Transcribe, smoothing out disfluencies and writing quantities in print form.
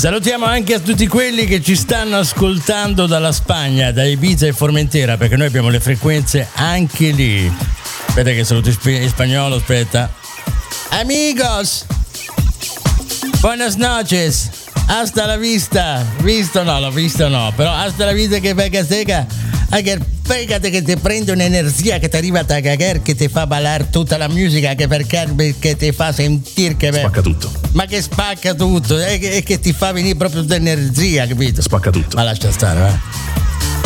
Salutiamo anche a tutti quelli che ci stanno ascoltando dalla Spagna, da Ibiza e Formentera, perché noi abbiamo le frequenze anche lì. Aspetta che saluto in spagnolo, aspetta. Amigos, buenas noches, hasta la vista. Visto no, però hasta la vista che pega seca. Fíjate che ti prende un'energia che ti arriva a cagar, che ti fa ballare tutta la musica, che ti fa sentire che spacca tutto. Ma che spacca tutto, e che ti fa venire proprio d'energia, capito? Spacca tutto. Ma lascia stare, va.